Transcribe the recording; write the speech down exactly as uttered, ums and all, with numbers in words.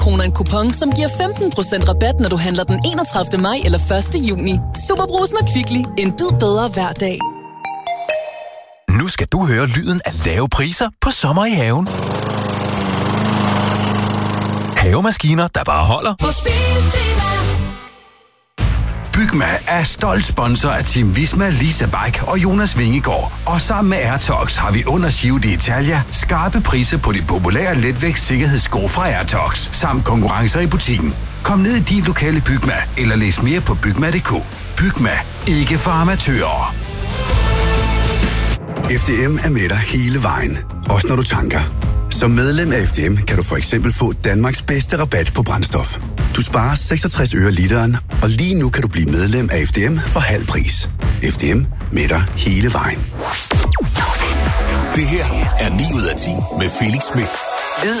kroner en kupon, som giver femten procent rabat, når du handler den enogtredivte maj eller første juni. SuperBrugsen og Kvickly. En bid bedre hver dag. Nu skal du høre lyden af lave priser på sommer i haven. Havemaskiner, der bare holder. På Biltema. Bygma er stolt sponsor af Team Visma, Lisa Bak og Jonas Vingegaard. Og sammen med AirTox har vi under Giro d'Italia skarpe priser på de populære letvægts sikkerhedssko fra AirTox, samt konkurrencer i butikken. Kom ned i din lokale Bygma, eller læs mere på bygma punktum d k. Bygma, ikke for amatører. F D M er med dig hele vejen, også når du tanker. Som medlem af F D M kan du for eksempel få Danmarks bedste rabat på brændstof. Du sparer seksogtres øre literen, og lige nu kan du blive medlem af F D M for halv pris. F D M med dig hele vejen. Det her er ni ud af ti med Felix Smith. Lyd